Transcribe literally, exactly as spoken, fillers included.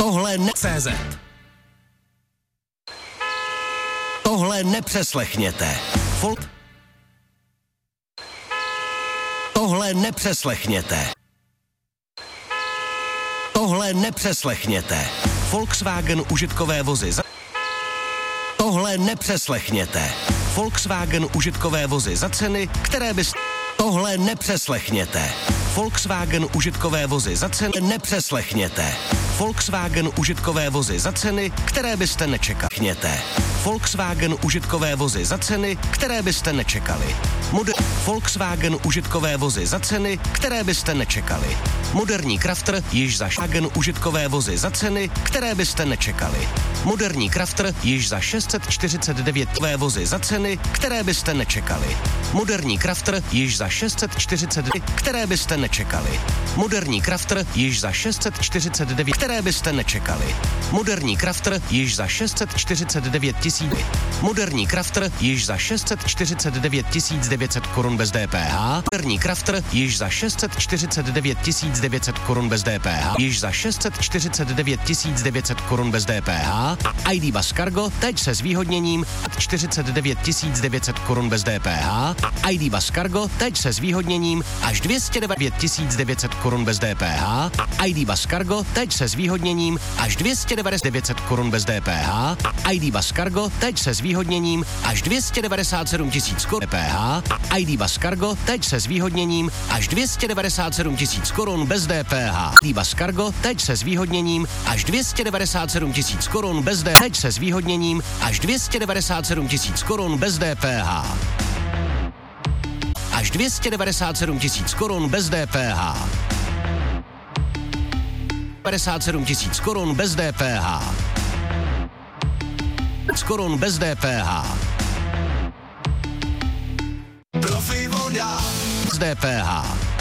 Tohle ne... C Z. Tohle nepřeslechněte. Fol... Tohle nepřeslechněte. Tohle nepřeslechněte. Volkswagen užitkové vozy za... Tohle nepřeslechněte. Volkswagen užitkové vozy za ceny, které bys... Tohle nepřeslechněte. Volkswagen užitkové vozy za ceny nepřeslechněte. Volkswagen užitkové vozy za ceny, které byste nečekali. Volkswagen užitkové vozy za ceny, které byste nečekali. Moder- Volkswagen užitkové vozy za ceny, které byste nečekali. Moderní Crafter již za Volkswagen užitkové vozy za ceny, které byste nečekali. Moderní Crafter již za šest set čtyřicet devět vozy za ceny, které byste nečekali. Moderní Crafter již za šest set čtyřicet devět, které byste nečekali. Moderní Crafter již za šest set čtyřicet devět, které byste nečekali. Moderní Crafter již za šest set čtyřicet devět tisíc. Moderní Crafter již za šest set čtyřicet devět tisíc devět set korun bez D P H. Moderní Crafter již za šest set čtyřicet devět tisíc devět set korun bez D P H. Již za šest set čtyřicet devět tisíc devět set korun bez D P H. A I D Bus Cargo teď se zvýhodněním čtyřicet devět tisíc devět set korun bez D P H. A I D Bus Cargo teď se zvýhodněním až dvě stě devět tisíc devět set korun bez D P H. A I D Bus Cargo teď se zvýhodněním až dvě stě devadesát devět set korun bez D P H. A I D Bus Cargo teď se zvýhodněním až dvě stě devadesát sedm tisíc korun D P H. A I D Bus Cargo teď se zvýhodněním až dvě stě devadesát sedm tisíc korun bez D P H. I D Bus Cargo teď se zvýhodněním až dvě stě devadesát sedm tisíc korun bez D P H. Teď se zvýhodněním až dvě stě devadesát sedm tisíc korun bez D P H. Až dvě stě devadesát sedm tisíc korun bez D P H. devadesát sedm tisíc korun bez D P H. Korun bez D P H. Profi voda. Z D P H.